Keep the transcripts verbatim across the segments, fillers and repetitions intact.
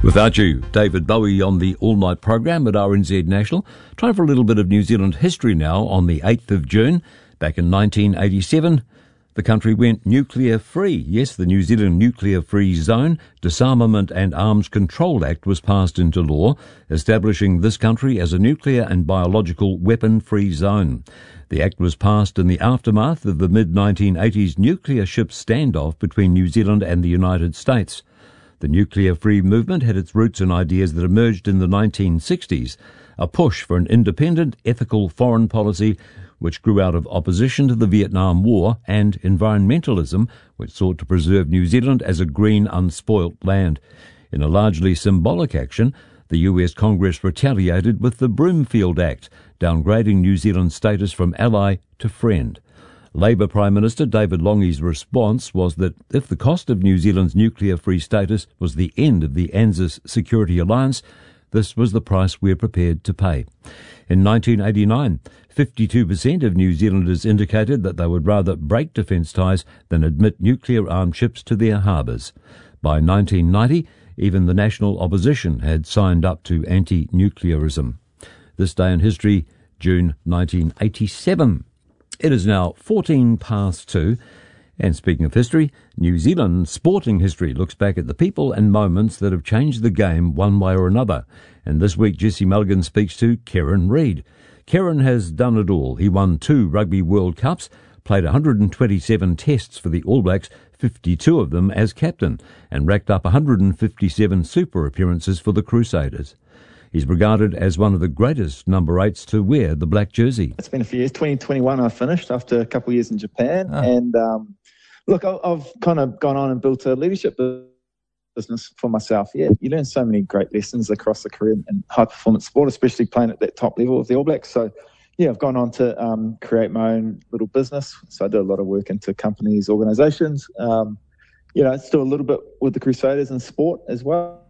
Without you, David Bowie on the all-night program at R N Z National. Time for a little bit of New Zealand history now. On the eighth of June, back in nineteen eighty-seven, the country went nuclear-free. Yes, the New Zealand Nuclear-Free Zone Disarmament and Arms Control Act was passed into law, establishing this country as a nuclear and biological weapon-free zone. The act was passed in the aftermath of the mid nineteen eighties nuclear ship standoff between New Zealand and the United States. The nuclear-free movement had its roots in ideas that emerged in the nineteen sixties, a push for an independent, ethical foreign policy which grew out of opposition to the Vietnam War and environmentalism, which sought to preserve New Zealand as a green, unspoilt land. In a largely symbolic action, the U S Congress retaliated with the Broomfield Act, downgrading New Zealand's status from ally to friend. Labour Prime Minister David Lange's response was that if the cost of New Zealand's nuclear-free status was the end of the ANZUS security alliance, this was the price we're prepared to pay. In nineteen eighty-nine, fifty-two percent of New Zealanders indicated that they would rather break defence ties than admit nuclear-armed ships to their harbours. By nineteen ninety, even the national opposition had signed up to anti-nuclearism. This day in history, June nineteen eighty-seven. It is now fourteen past two, and speaking of history, New Zealand sporting history looks back at the people and moments that have changed the game one way or another. And this week, Jesse Mulligan speaks to Kieran Reid. Kieran has done it all. He won two Rugby World Cups, played one hundred twenty-seven tests for the All Blacks, fifty-two of them as captain, and racked up one hundred fifty-seven super appearances for the Crusaders. He's regarded as one of the greatest number eights to wear the black jersey. It's been a few years. twenty twenty-one I finished after a couple of years in Japan. Oh. And um, look, I've kind of gone on and built a leadership business for myself. Yeah, you learn so many great lessons across the career in high-performance sport, especially playing at that top level of the All Blacks. So, yeah, I've gone on to um, create my own little business. So I do a lot of work into companies, organisations. Um, you know, still a little bit with the Crusaders in sport as well.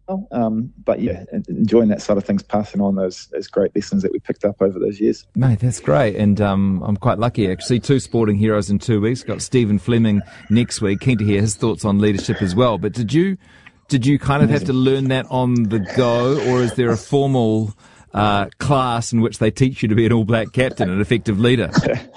Um, but yeah, enjoying that side of things, passing on those those great lessons that we picked up over those years. Mate, that's great. And um, I'm quite lucky, actually. Two sporting heroes in two weeks. Got Stephen Fleming next week. Keen to hear his thoughts on leadership as well. But did you did you kind of have to learn that on the go, or is there a formal uh, class in which they teach you to be an All Black captain, an effective leader?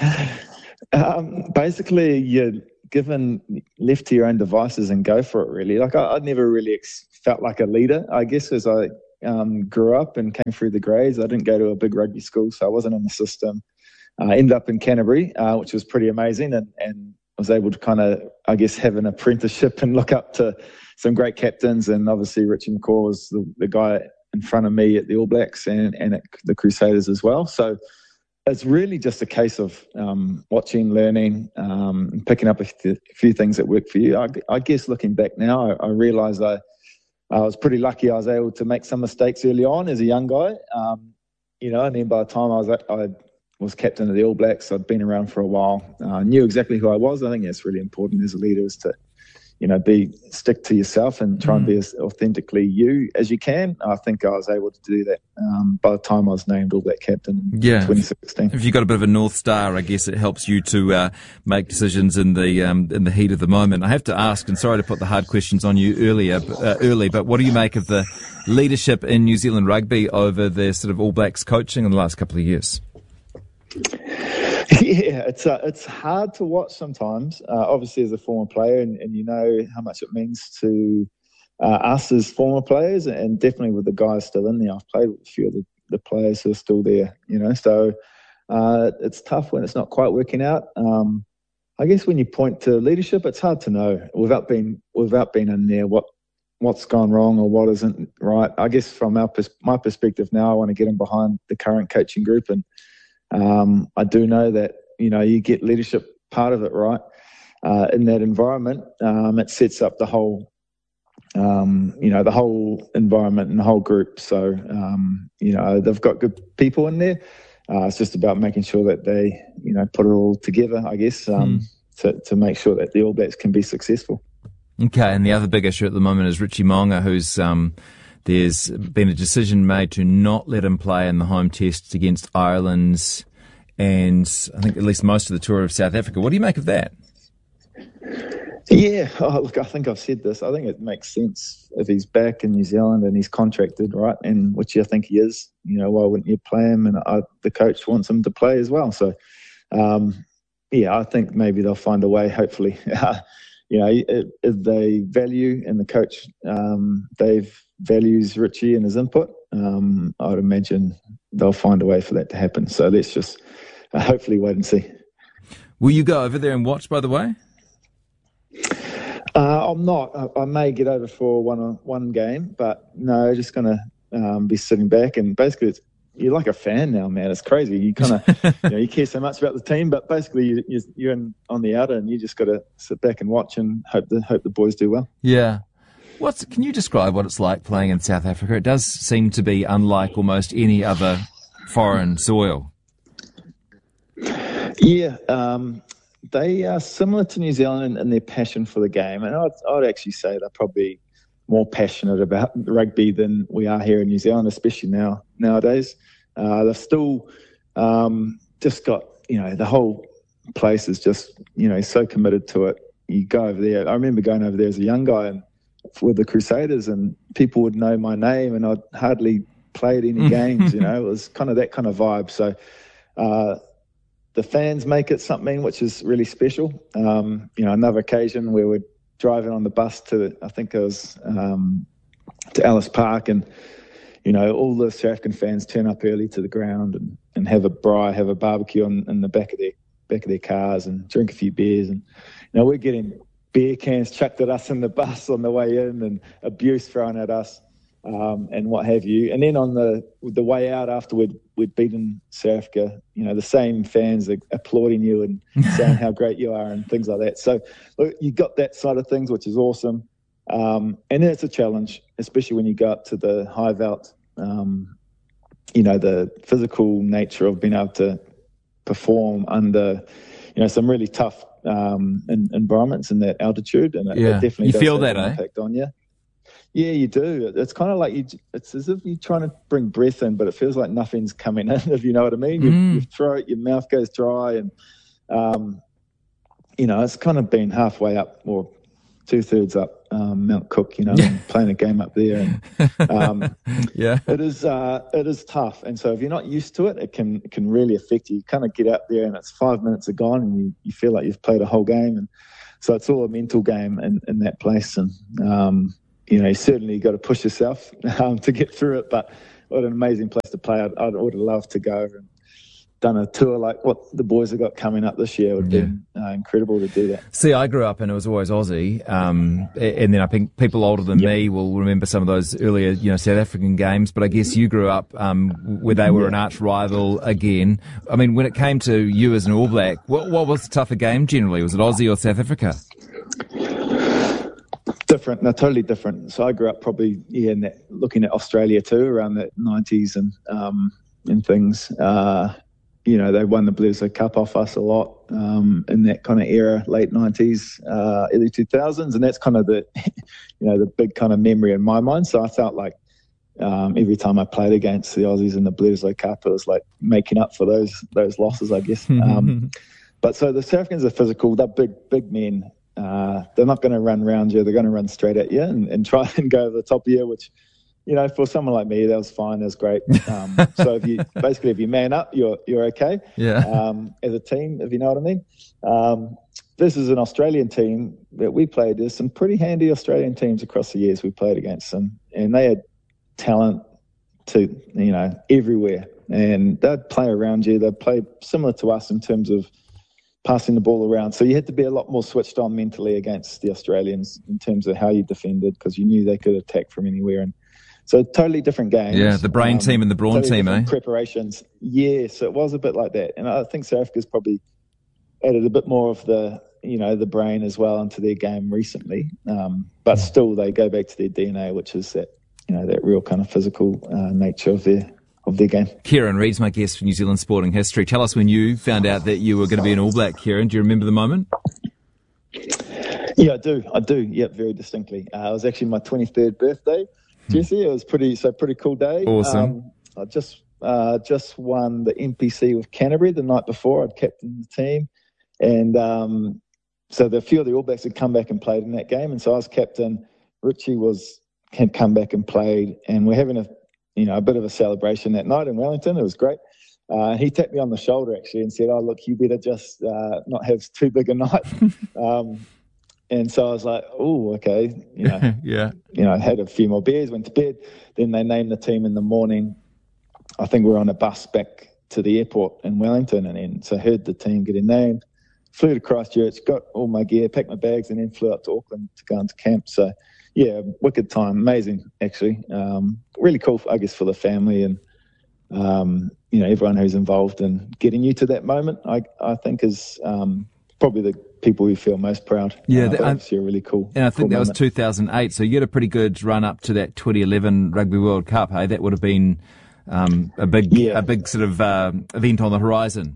um, basically, you're given left to your own devices and go for it, really. Like, I, I'd never really ex- felt like a leader, I guess, as I um, grew up and came through the grades. I didn't go to a big rugby school, so I wasn't in the system. I uh, ended up in Canterbury, uh, which was pretty amazing, and, and I was able to kind of, I guess, have an apprenticeship and look up to some great captains, and obviously Richie McCaw was the, the guy in front of me at the All Blacks and, and at the Crusaders as well. So it's really just a case of um, watching, learning, um, and picking up a, th- a few things that work for you. I, I guess looking back now, I, I realise I, I was pretty lucky I was able to make some mistakes early on as a young guy, um, you know, and then by the time I was I was captain of the All Blacks, I'd been around for a while, uh, knew exactly who I was. I think that's really important as a leader, is to, you know, be stick to yourself and try mm. and be as authentically you as you can. I think I was able to do that um, by the time I was named All Black captain in yeah. twenty sixteen. If you've got a bit of a North Star, I guess it helps you to uh, make decisions in the um, in the heat of the moment. I have to ask, and sorry to put the hard questions on you earlier, uh, early, but what do you make of the leadership in New Zealand rugby over the sort of All Blacks coaching in the last couple of years? Yeah, it's uh, it's hard to watch sometimes. Uh, obviously, as a former player, and, and you know how much it means to uh, us as former players, and definitely with the guys still in there. I've played with a few of the, the players who are still there, you know. So uh, it's tough when it's not quite working out. Um, I guess when you point to leadership, it's hard to know without being without being in there what what's gone wrong or what isn't right. I guess from our pers- my perspective now, I want to get in behind the current coaching group and. Um, I do know that, you know, you get leadership part of it right uh, in that environment. Um, it sets up the whole, um, you know, the whole environment and the whole group. So, um, you know, they've got good people in there. Uh, it's just about making sure that they, you know, put it all together, I guess, um, mm. to, to make sure that the All Blacks can be successful. Okay, and the other big issue at the moment is Richie Mo'unga, who's... Um There's been a decision made to not let him play in the home tests against Ireland and I think at least most of the tour of South Africa. What do you make of that? Yeah, oh, look, I think I've said this. I think it makes sense if he's back in New Zealand and he's contracted, right? And which I think he is. You know, why wouldn't you play him? And I, the coach wants him to play as well. So, um, yeah, I think maybe they'll find a way. Hopefully, you know, if, if they value and the coach um, Dave values Richie and his input, um, I would imagine they'll find a way for that to happen. So let's just uh, hopefully wait and see. Will you go over there and watch? By the way. Uh, I'm not. I, I may get over for one one game, but no, just going to um, be sitting back. And basically, it's, you're like a fan now, man. It's crazy. You kind of, you know, you care so much about the team, but basically, you, you, you're in, on the outer, and you just got to sit back and watch and hope the hope the boys do well. Yeah. What's? Can you describe what it's like playing in South Africa? It does seem to be unlike almost any other foreign soil. Yeah. Um, They are similar to New Zealand in, in their passion for the game. And I'd, I'd actually say they're probably more passionate about rugby than we are here in New Zealand, especially now nowadays. Uh, they've still um, just got, you know, the whole place is just, you know, so committed to it. You go over there. I remember going over there as a young guy and with the Crusaders, and people would know my name and I'd hardly played any games, you know. It was kind of that kind of vibe. So, uh, the fans make it something which is really special. Um, you know, another occasion where we're driving on the bus to, I think it was um, to Ellis Park, and, you know, all the South African fans turn up early to the ground and, and have a braai, have a barbecue on, in the back of their back of their cars and drink a few beers. And, you know, we're getting beer cans chucked at us in the bus on the way in and abuse thrown at us. Um, and what have you. And then on the the way out after we'd, we'd beaten South Africa, you know, the same fans are applauding you and saying how great you are and things like that. So look, you got that side of things, which is awesome. Um, and then it's a challenge, especially when you go up to the high veld, um, you know, the physical nature of being able to perform under, you know, some really tough um, in, environments in that altitude. And it, yeah. it definitely you does feel have that, an eh? impact on you. Yeah, you do. It's kind of like you. It's as if you're trying to bring breath in, but it feels like nothing's coming in. If you know what I mean, you, Mm. you throw it, your mouth goes dry, and um, you know it's kind of been halfway up or two thirds up um, Mount Cook. You know, and playing a game up there, and um, yeah, it is. Uh, it is tough, and so if you're not used to it, it can it can really affect you. You kind of get out there, and it's five minutes are gone, and you, you feel like you've played a whole game, and so it's all a mental game in, in that place, and. Um, You know, you certainly got to push yourself um, to get through it. But what an amazing place to play! I'd, I'd would have loved to go and done a tour like what the boys have got coming up this year. It would have been uh, incredible to do that. See, I grew up and it was always Aussie, um, and then I think people older than yep. me will remember some of those earlier, you know, South African games. But I guess you grew up um, where they were yeah. an arch rival again. I mean, when it came to you as an All Black, what, what was the tougher game generally? Was it Aussie or South Africa? Different, no, totally different. So I grew up probably yeah, in that, looking at Australia too, around the nineties and um, and things. Uh, you know, they won the Bledisloe Cup off us a lot um, in that kind of era, late nineties, uh, early two thousands, and that's kind of the, you know, the big kind of memory in my mind. So I felt like um, every time I played against the Aussies in the Bledisloe Cup, it was like making up for those those losses, I guess. um, but so the South Africans are physical; they're big, big men. Uh, they're not going to run around you. They're going to run straight at you and, and try and go over the top of you, which, you know, for someone like me, that was fine. That was great. Um, so if you basically, if you man up, you're you're okay. Yeah. Um, as a team, if you know what I mean. Um, this is an Australian team that we played. There's some pretty handy Australian teams across the years we played against them, and they had talent to, you know, everywhere. And they'd play around you. They'd play similar to us in terms of passing the ball around. So you had to be a lot more switched on mentally against the Australians in terms of how you defended, because you knew they could attack from anywhere. And so totally different games. Yeah, the brain um, team and the brawn totally team, eh? Preparations. Yeah, so it was a bit like that. And I think South Africa's probably added a bit more of the, you know, the brain as well into their game recently. Um, but still they go back to their D N A, which is that, you know, that real kind of physical uh, nature of their of their game. Kieran Reid's my guest for New Zealand Sporting History. Tell us when you found out that you were going to be an All Black, Kieran. Do you remember the moment? Yeah, I do. I do. Yeah, very distinctly. Uh, it was actually my twenty-third birthday, Jesse. It was pretty, so pretty cool day. Awesome. Um, I just uh, just won the N P C with Canterbury the night before. I'd captained the team, and um, so the few of the All Blacks had come back and played in that game, and so I was captain. Richie was had come back and played, and we're having a you know a bit of a celebration that night in Wellington. It was great. Uh, he tapped me on the shoulder actually and said, "Oh look, you better just uh, not have too big a night." um, and so I was like, "Oh, okay." You know, yeah. You know, I had a few more beers, went to bed. Then they named the team in the morning. I think we were on a bus back to the airport in Wellington, and then so I heard the team getting named. Flew to Christchurch, got all my gear, packed my bags, and then flew up to Auckland to go into camp. So, yeah, wicked time, amazing actually. Um, really cool, I guess, for the family and um, you know everyone who's involved in getting you to that moment. I I think is um, probably the people who feel most proud. Yeah, uh, that, obviously a really cool. And I think cool that moment. was two thousand eight. So you had a pretty good run up to that twenty eleven Rugby World Cup. Hey, that would have been um, a big yeah. a big sort of uh, event on the horizon.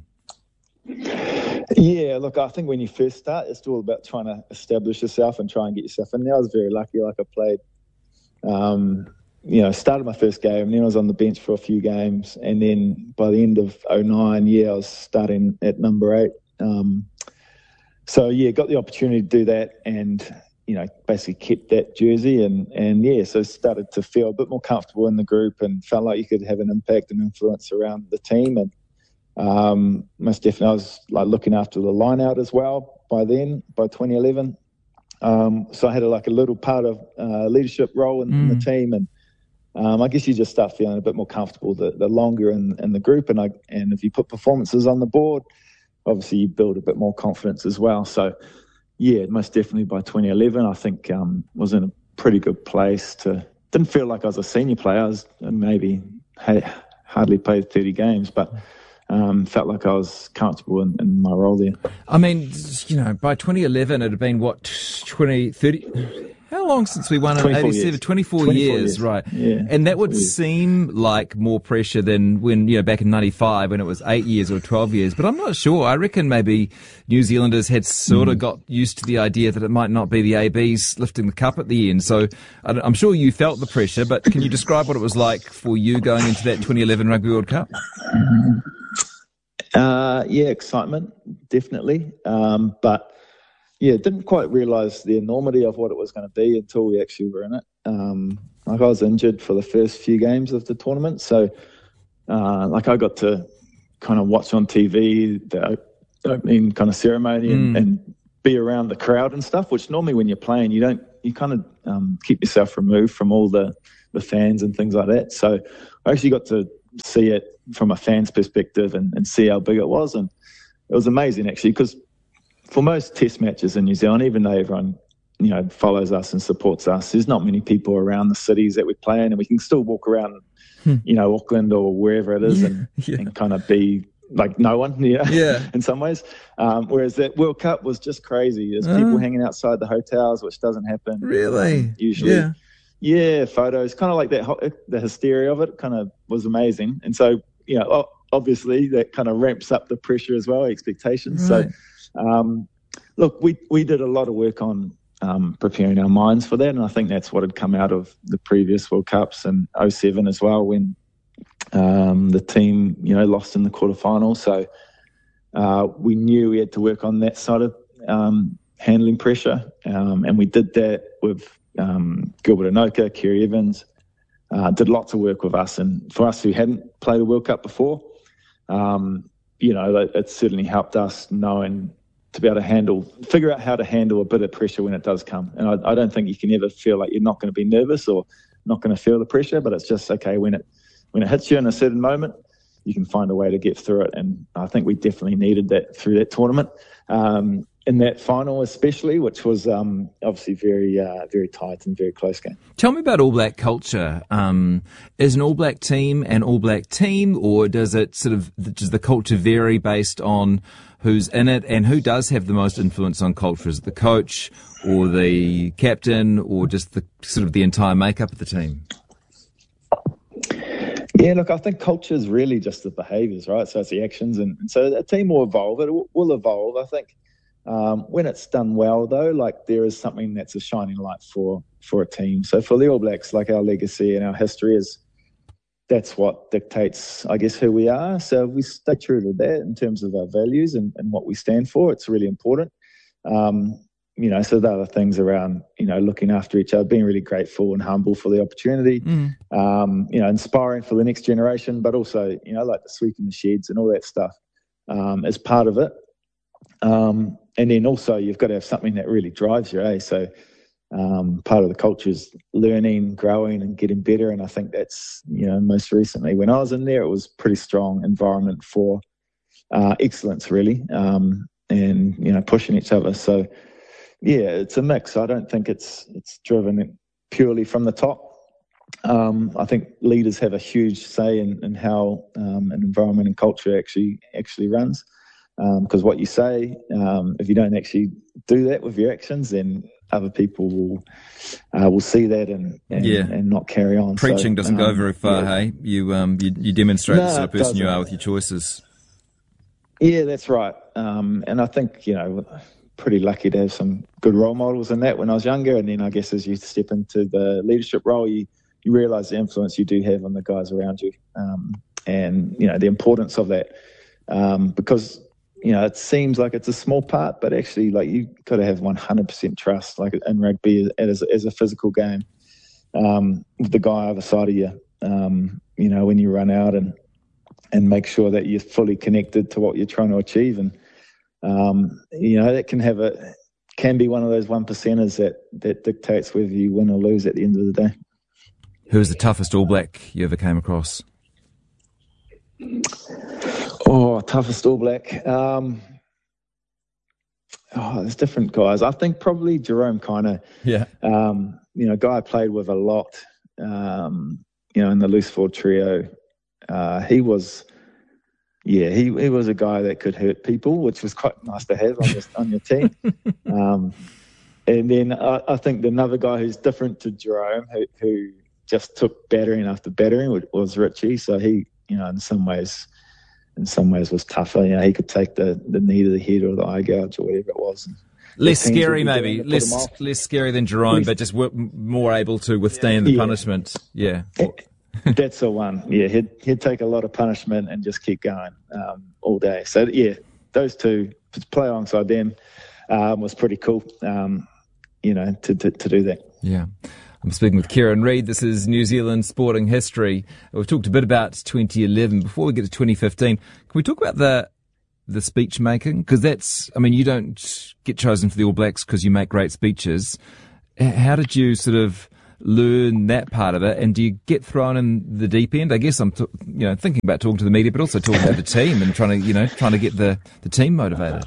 Yeah, look, I think when you first start, it's all about trying to establish yourself and try and get yourself in there. I was very lucky, like I played, um, you know, started my first game, and then I was on the bench for a few games, and then by the end of oh nine, yeah, I was starting at number eight. Um, so, yeah, got the opportunity to do that and, you know, basically kept that jersey and, and yeah, so started to feel a bit more comfortable in the group and felt like you could have an impact and influence around the team. And Um, most definitely, I was like looking after the line out as well by then, by twenty eleven. Um, so I had a, like a little part of uh, leadership role in, mm. in the team, and um, I guess you just start feeling a bit more comfortable the, the longer in, in the group. And I and if you put performances on the board, obviously you build a bit more confidence as well. So yeah, most definitely by twenty eleven, I think um, was in a pretty good place. To didn't feel like I was a senior player. I was maybe had hardly played thirty games, but. Um, felt like I was comfortable in, in my role there. I mean, you know, by twenty eleven, it had been, what, twenty, thirty... How long since we won in eighty-seven? twenty-four, twenty-four years, years, right. Yeah, and that would years. seem like more pressure than when, you know, back in ninety-five when it was eight years or twelve years. But I'm not sure. I reckon maybe New Zealanders had sort of mm. got used to the idea that it might not be the A Bs lifting the cup at the end. So I'm sure you felt the pressure, but can you describe what it was like for you going into that twenty eleven Rugby World Cup? Uh, yeah, excitement, definitely. Um, but yeah, didn't quite realise the enormity of what it was going to be until we actually were in it. Um, like I was injured for the first few games of the tournament, so uh, like I got to kind of watch on T V the opening kind of ceremony and, mm. and be around the crowd and stuff. Which normally when you're playing, you don't, you kind of um, keep yourself removed from all the the fans and things like that. So I actually got to see it from a fan's perspective and, and see how big it was, and it was amazing actually, because for most test matches in New Zealand, even though everyone you know follows us and supports us, there's not many people around the cities that we play in, and we can still walk around hmm. you know Auckland or wherever it is yeah, and, yeah. and kind of be like no one you know, yeah in some ways, um, whereas that World Cup was just crazy. There's uh, people hanging outside the hotels, which doesn't happen really um, usually. yeah Yeah, photos, kind of like that, the hysteria of it kind of was amazing. And so, you know, obviously that kind of ramps up the pressure as well, expectations. Right. So, um, look, we, we did a lot of work on um, preparing our minds for that. And I think that's what had come out of the previous World Cups and oh seven as well, when um, the team, you know, lost in the quarterfinals. So uh, we knew we had to work on that side of um, handling pressure. Um, and we did that with Um, Gilbert Enoka, Kerry Evans, uh, did lots of work with us. And for us who hadn't played a World Cup before, um, you know, it, it certainly helped us knowing to be able to handle, figure out how to handle a bit of pressure when it does come. And I, I don't think you can ever feel like you're not going to be nervous or not going to feel the pressure, but it's just, okay, when it when it hits you in a certain moment, you can find a way to get through it. And I think we definitely needed that through that tournament. Um, in that final especially, which was um, obviously very, uh, very tight and very close game. Tell me about All Black culture. Um, is an All Black team an All Black team, or does it sort of, does the culture vary based on who's in it and who does have the most influence on culture? Is it the coach or the captain or just the sort of the entire makeup of the team? Yeah, look, I think culture is really just the behaviours, right? So it's the actions, and, and so a team will evolve. It will, will evolve, I think. Um, when it's done well, though, like there is something that's a shining light for for a team. So for the All Blacks, like our legacy and our history is, that's what dictates, I guess, who we are. So we stay true to that in terms of our values and, and what we stand for. It's really important. Um, you know, so there are things around, you know, looking after each other, being really grateful and humble for the opportunity, mm. um, you know, inspiring for the next generation, but also, you know, like the sweeping the sheds and all that stuff um, is part of it. Um, and then also you've got to have something that really drives you, eh? So um, part of the culture is learning, growing and getting better. And I think that's, you know, most recently when I was in there, it was a pretty strong environment for uh, excellence, really, um, and, you know, pushing each other. So, yeah, it's a mix. I don't think it's it's driven purely from the top. Um, I think leaders have a huge say in, in how um, an environment and culture actually actually runs. Because um, what you say, um, if you don't actually do that with your actions, then other people will uh, will see that and and, yeah. and not carry on. Preaching so, doesn't um, go very far, yeah. hey? You um you, you demonstrate no, the sort of person you doesn't. are with your choices. Yeah, that's right. Um, and I think, you know, pretty lucky to have some good role models in that when I was younger. And then I guess as you step into the leadership role, you, you realise the influence you do have on the guys around you, um, and, you know, the importance of that. Um, because, you know, it seems like it's a small part, but actually, like, you got to have one hundred percent trust, like in rugby as, as a physical game, um, with the guy either side of you, um, you know, when you run out and, and make sure that you're fully connected to what you're trying to achieve. And, Um, you know, that can have a can be one of those one percenters that that dictates whether you win or lose at the end of the day. Who was the toughest All Black you ever came across? Oh, toughest All Black. Um, oh, there's different guys. I think probably Jerome Kaino. Yeah. Um, you know, guy I played with a lot. Um, you know, in the loose forward trio, uh, he was. Yeah, he, he was a guy that could hurt people, which was quite nice to have on your, on your team. Um, and then I, I think another guy who's different to Jerome, who, who just took battering after battering, was, was Richie. So he, you know, in some ways, in some ways was tougher. You know, he could take the, the knee to the head or the eye gouge or whatever it was. Less scary, maybe. Less less scary than Jerome, less, but just more able to withstand the yeah. punishment. Yeah. That's the one. Yeah, he'd he'd take a lot of punishment and just keep going um, all day. So yeah, those two to play alongside them um, was pretty cool. Um, you know, to, to to do that. Yeah, I'm speaking with Kieran Read. This is New Zealand Sporting History. We've talked a bit about twenty eleven. Before we get to twenty fifteen, can we talk about the the speech making? Because that's, I mean, you don't get chosen for the All Blacks because you make great speeches. How did you sort of learn that part of it, and do you get thrown in the deep end? I guess I'm, t- you know, thinking about talking to the media, but also talking to the team and trying to, you know, trying to get the, the team motivated.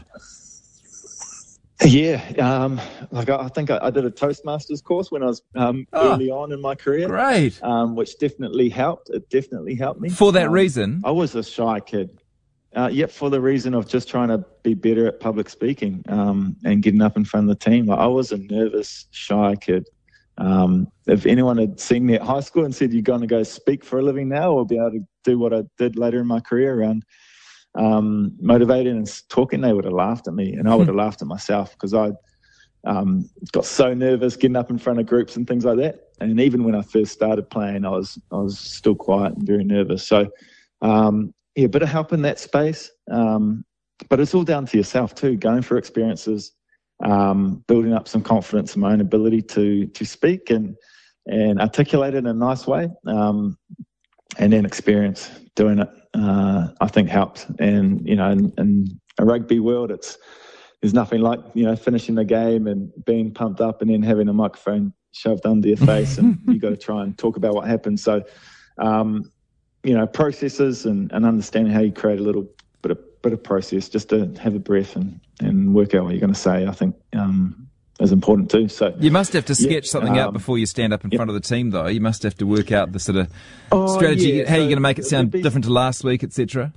Yeah, um, like I, I think I, I did a Toastmasters course when I was um, oh, early on in my career. Great, um, which definitely helped. It definitely helped me for that um, reason. I was a shy kid. Uh, yep, for the reason of just trying to be better at public speaking um, and getting up in front of the team. Like, I was a nervous, shy kid. Um, if anyone had seen me at high school and said, you're going to go speak for a living now or be able to do what I did later in my career around um, motivating and talking, they would have laughed at me, and I would have laughed at myself because I um, got so nervous getting up in front of groups and things like that. And even when I first started playing, I was I was still quiet and very nervous. So, um, yeah, a bit of help in that space. Um, but it's all down to yourself too, going for experiences, Um, building up some confidence in my own ability to to speak and and articulate it in a nice way, um, and then experience doing it. Uh, I think helped. And you know, in, in a rugby world, it's there's nothing like you know finishing the game and being pumped up and then having a microphone shoved under your face and you got to try and talk about what happened. So, um, you know, processes and, and understanding how you create a little bit of bit of process just to have a breath and, and work out what you're going to say, I think um, is important too. So you must have to sketch yeah, something um, out before you stand up in yep. front of the team, though. You must have to work out the sort of oh, strategy, yeah. how so you're going to make it sound be, different to last week, et cetera.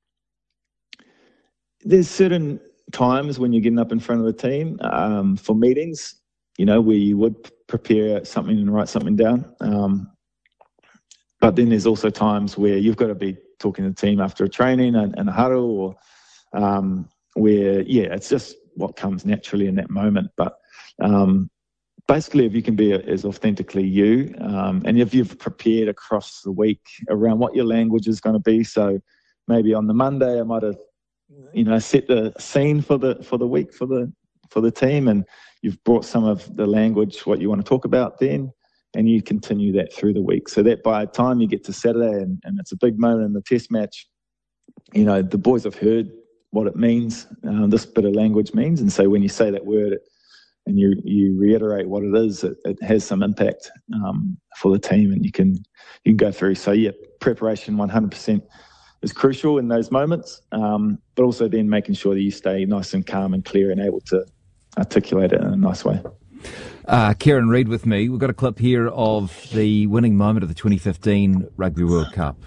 There's certain times when you're getting up in front of the team um, for meetings, you know, where you would prepare something and write something down. Um, but then there's also times where you've got to be talking to the team after a training and, and a huddle, or um, where, yeah, it's just what comes naturally in that moment. But um, basically, if you can be as authentically you, um, and if you've prepared across the week around what your language is going to be, so maybe on the Monday I might have, you know, set the scene for the for the week for the for the team, and you've brought some of the language, what you want to talk about then, and you continue that through the week. So that by the time you get to Saturday, and, and it's a big moment in the test match, you know, the boys have heard what it means, um, this bit of language means, and so when you say that word and you you reiterate what it is, it, it has some impact um, for the team, and you can you can go through. So yeah, preparation one hundred percent is crucial in those moments, um, but also then making sure that you stay nice and calm and clear and able to articulate it in a nice way. Uh, Kieran Reid with me. We've got a clip here of the winning moment of the twenty fifteen Rugby World Cup.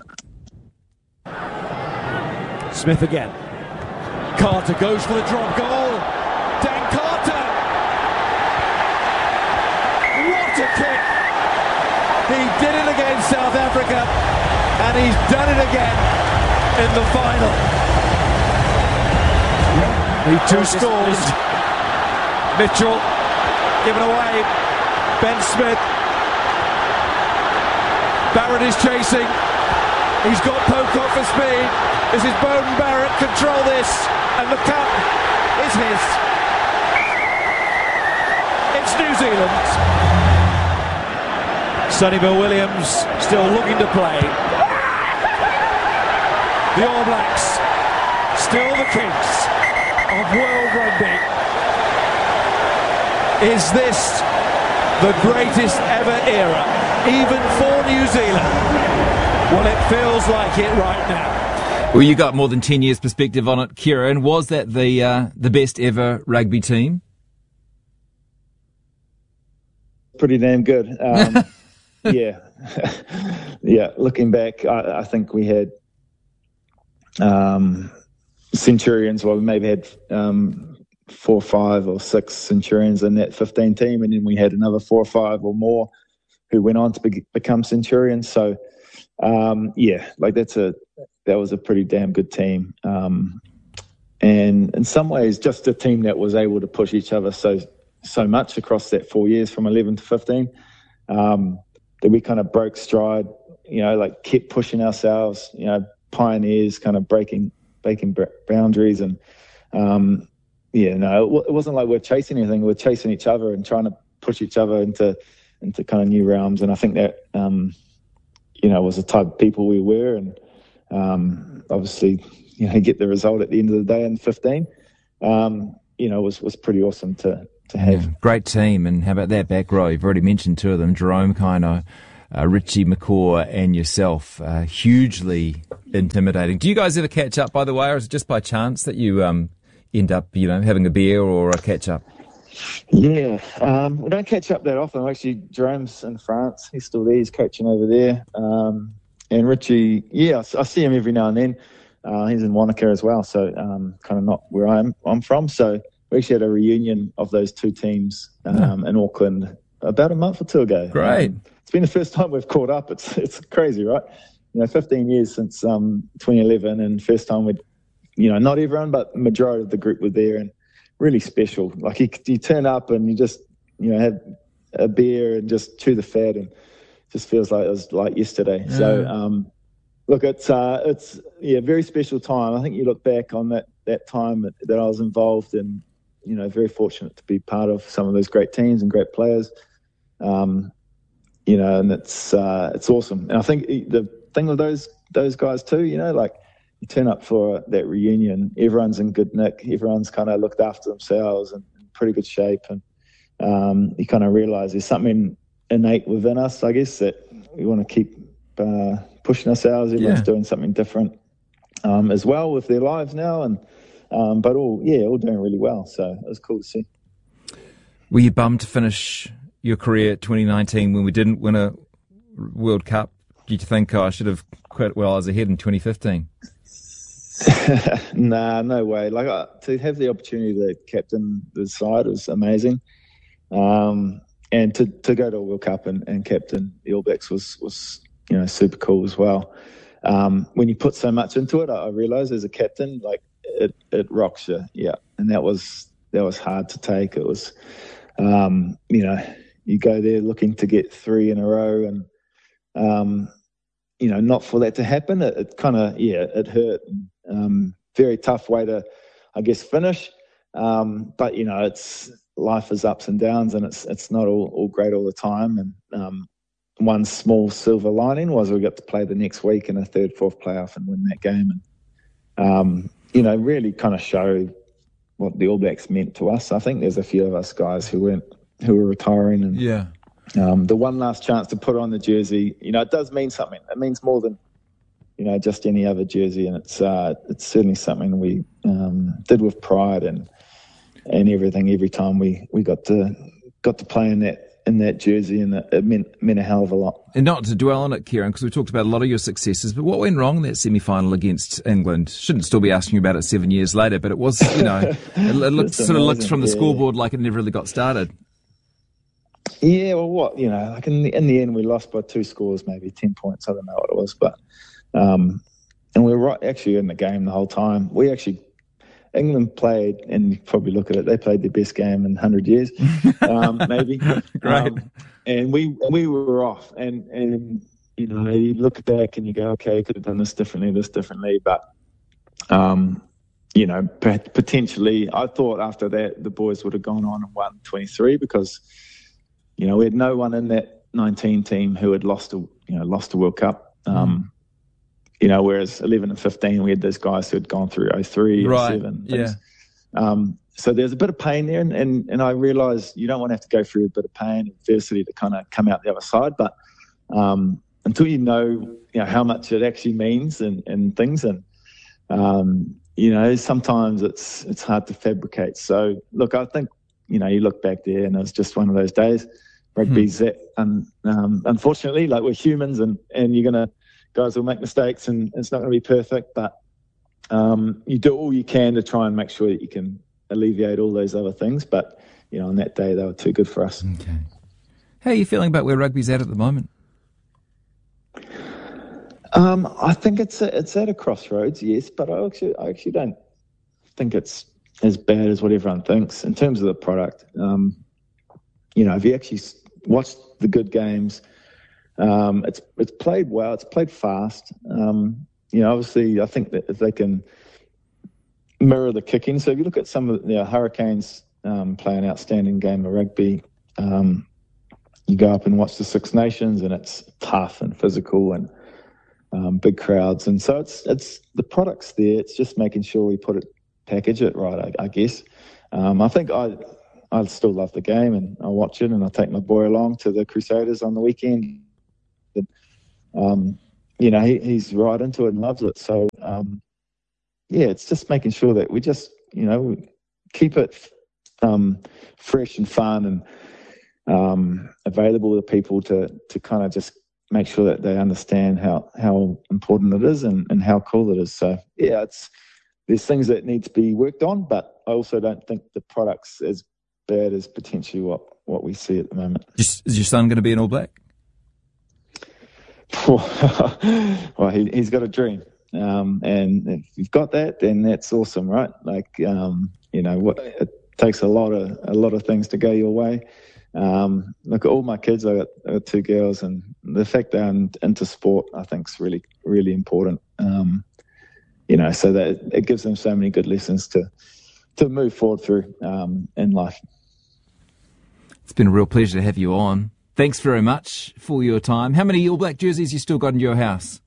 Smith again. Carter goes for the drop goal. Dan Carter. What a kick. He did it against South Africa, and he's done it again in the final. He two scores. Mitchell given away. Ben Smith. Barrett is chasing. He's got Pocock for speed. This is Beauden Barrett. Control this. And the cup is his. It's New Zealand. Sonny Bill Williams still looking to play. The All Blacks still the kings of world rugby. Is this the greatest ever era, even for New Zealand? Well, it feels like it right now. Well, you got more than ten years perspective on it, Kieran. Was that the uh, the best ever rugby team? Pretty damn good. Um, yeah. yeah, looking back, I, I think we had um, Centurions, well, we maybe had um, four or five or six Centurions in that fifteen team, and then we had another four or five or more who went on to be, become Centurions. So, um, yeah, like that's a that was a pretty damn good team. Um, and in some ways, just a team that was able to push each other so so much across that four years from eleven to fifteen, um, that we kind of broke stride, you know, like kept pushing ourselves, you know, pioneers kind of breaking, breaking boundaries. And, um, yeah, no, it wasn't like we're chasing anything. We're chasing each other and trying to push each other into, into kind of new realms. And I think that, um, you know, was the type of people we were. And um, obviously, you know, get the result at the end of the day in fifteen, um, you know, was, was pretty awesome to, to have. Yeah, great team. And how about that back row? You've already mentioned two of them, Jerome Kaino, uh, Richie McCaw and yourself. Uh, hugely intimidating. Do you guys ever catch up, by the way, or is it just by chance that you um, end up, you know, having a beer or a catch up? Yeah, um, we don't catch up that often. Actually, Jerome's in France. He's still there. He's coaching over there. Um, and Richie, yeah, I see him every now and then. Uh, he's in Wanaka as well, so um, kind of not where I'm, I'm from. So we actually had a reunion of those two teams um, yeah. in Auckland about a month or two ago. Great. Um, it's been the first time we've caught up. It's it's crazy, right? You know, fifteen years since um, twenty eleven, and first time we'd, you know, not everyone, but the majority of the group were there, and really special. Like you, you turn up and you just, you know, have a beer and just chew the fat, and just feels like it was like yesterday. Yeah. So, um, look, it's uh, it's yeah, very special time. I think you look back on that that time that, that I was involved in. You know, very fortunate to be part of some of those great teams and great players. Um, you know, and it's uh, it's awesome. And I think the thing with those those guys too, you know, like you turn up for that reunion, everyone's in good nick, everyone's kind of looked after themselves and in pretty good shape, and um, you kind of realise there's something innate within us, I guess, that we want to keep uh, pushing ourselves. Everyone's yeah. doing something different um, as well with their lives now, and um, but all yeah, all doing really well. So it was cool to see. Were you bummed to finish your career at twenty nineteen when we didn't win a World Cup? Did you think, oh, I should have quit while I was ahead in twenty fifteen? Nah, no way. Like uh, to have the opportunity to captain the side was amazing, um, and to, to go to a World Cup and, and captain the All Blacks was was you know super cool as well. Um, when you put so much into it, I, I realised as a captain, like it it rocks you, yeah. And that was that was hard to take. It was, um, you know, you go there looking to get three in a row, and um, you know, not for that to happen. It, it kind of yeah, it hurt. Um, very tough way to, I guess, finish. Um, but, you know, it's life is ups and downs, and it's it's not all, all great all the time. And um, one small silver lining was we got to play the next week in a third, fourth playoff and win that game. And, um, you know, really kind of show what the All Blacks meant to us. I think there's a few of us guys who went, who were retiring. And yeah. um, the one last chance to put on the jersey, you know, it does mean something. It means more than, you know, just any other jersey. And it's uh, it's certainly something we um, did with pride and and everything every time we, we got to got to play in that in that jersey, and it, it meant meant a hell of a lot. And not to dwell on it, Kieran, because we talked about a lot of your successes, but what went wrong in that semi-final against England? Shouldn't still be asking you about it seven years later, but it was, you know, it, it looked, sort of looked from the yeah. scoreboard like it never really got started. Yeah, well, what, you know, like in the, in the end we lost by two scores, maybe ten points, I don't know what it was, but um, and we were right actually in the game the whole time. We actually, England played, and you probably look at it, they played their best game in one hundred years, um, maybe. Great. Um, and we we were off, and, and, you know, you look back and you go, okay, could have done this differently, this differently, but, um, you know, potentially, I thought after that the boys would have gone on and won twenty-three, because, you know, we had no one in that nineteen team who had lost a, you know, lost a World Cup. Um, mm. You know, whereas eleven and fifteen, we had those guys who had gone through oh three, right. oh seven. Yeah. Um, so there's a bit of pain there, and, and, and I realised you don't want to have to go through a bit of pain, adversity to kind of come out the other side. But um, until you know, you know, how much it actually means and, and things, and um, you know, sometimes it's it's hard to fabricate. So look, I think, you know, you look back there, and it was just one of those days. Rugby's hmm. that, and um, unfortunately, like, we're humans, and, and you're gonna guys will make mistakes, and it's not going to be perfect, but um, you do all you can to try and make sure that you can alleviate all those other things. But, you know, on that day, they were too good for us. Okay. How are you feeling about where rugby's at at the moment? Um, I think it's a, it's at a crossroads, yes, but I actually, I actually don't think it's as bad as what everyone thinks in terms of the product. Um, you know, if you actually watch the good games, Um, it's it's played well. It's played fast. Um, you know, obviously, I think that if they can mirror the kicking. So if you look at some of the you know, Hurricanes um, play an outstanding game of rugby, um, you go up and watch the Six Nations, and it's tough and physical and um, big crowds. And so it's it's the product's there. It's just making sure we put it, package it right, I, I guess. Um, I think I I still love the game, and I watch it, and I take my boy along to the Crusaders on the weekend. Um, you know, he, he's right into it and loves it. So, um, yeah, it's just making sure that we just, you know, keep it um, fresh and fun and um, available to people to, to kind of just make sure that they understand how, how important it is and, and how cool it is. So, yeah, it's there's things that need to be worked on, but I also don't think the product's as bad as potentially what, what we see at the moment. Is, is your son going to be an All Black? Well, he, he's got a dream, um, and if you've got that, then that's awesome, right? Like, um, you know, what it takes a lot of a lot of things to go your way. Um, look at all my kids. I got, I got two girls, and the fact they're in, into sport, I think, is really, really important. Um, you know, so that it gives them so many good lessons to to move forward through um, in life. It's been a real pleasure to have you on. Thanks very much for your time. How many All Black jerseys you still got in your house?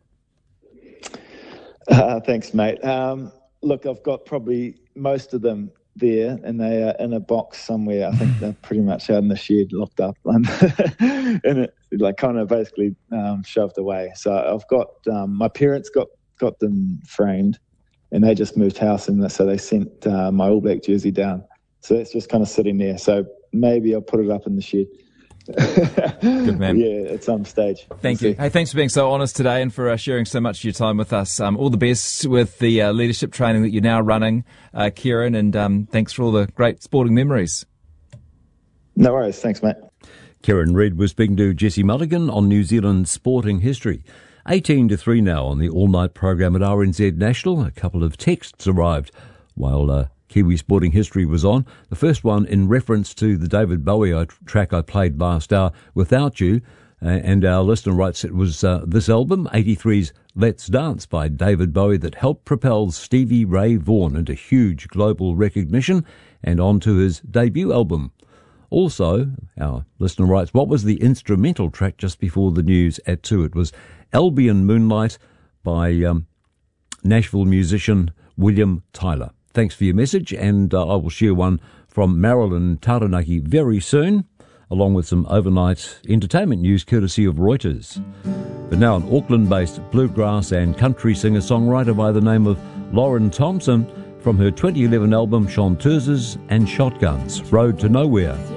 Uh, thanks, mate. Um, look, I've got probably most of them there, and they are in a box somewhere. I think they're pretty much out in the shed, locked up, and it, like kind of basically um, shoved away. So I've got um, my parents got, got them framed, and they just moved house, and so they sent uh, my All Black jersey down. So it's just kind of sitting there. So maybe I'll put it up in the shed. Good man. Yeah, at some stage. Thank you. Hey, thanks for being so honest today and for uh, sharing so much of your time with us. Um, all the best with the uh, leadership training that you're now running, uh, Kieran, and um, thanks for all the great sporting memories. No worries. Thanks, mate. Kieran Read was speaking to Jesse Mulligan on New Zealand sporting history. eighteen to three now on the all-night program at R N Z National. A couple of texts arrived while uh, Kiwi Sporting History was on. The first one in reference to the David Bowie track I played last hour, Without You. Uh, and our listener writes it was uh, this album, eighty-three's Let's Dance by David Bowie, that helped propel Stevie Ray Vaughan into huge global recognition and onto his debut album. Also, our listener writes, what was the instrumental track just before the news at two? It was Albion Moonlight by um, Nashville musician William Tyler. Thanks for your message, and uh, I will share one from Marilyn Taranaki very soon, along with some overnight entertainment news courtesy of Reuters. But now an Auckland-based bluegrass and country singer-songwriter by the name of Lauren Thompson from her twenty eleven album Chanteuses and Shotguns, Road to Nowhere.